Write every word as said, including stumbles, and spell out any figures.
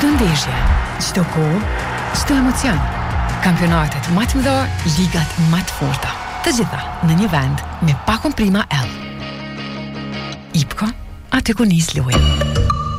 Çdo ndeshje, çdo kohë, çdo emocion. Kampionatet më të mëdha, ligat më të forta. Të gjitha në një vend me pa komprima L. I P K O, aty ku nis lojë.